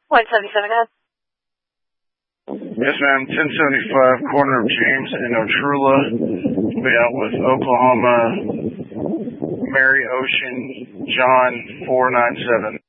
177, go ahead. Yes, ma'am. 1075, corner of James and Otrula. Be out with Oklahoma, Mary Ocean, John 497.